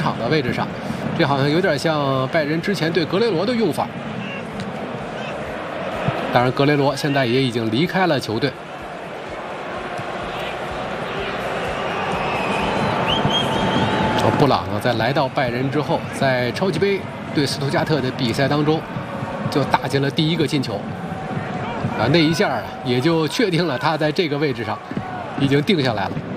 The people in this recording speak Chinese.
场的位置上，这好像有点像拜仁之前对格雷罗的用法。当然，格雷罗现在也已经离开了球队。布朗呢，在来到拜仁之后，在超级杯对斯图加特的比赛当中，就打进了第1个进球。那一下啊，也就确定了他在这个位置上已经定下来了。